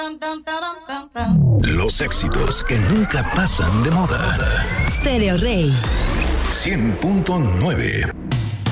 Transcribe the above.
Los éxitos que nunca pasan de moda. Stereo Rey 100.9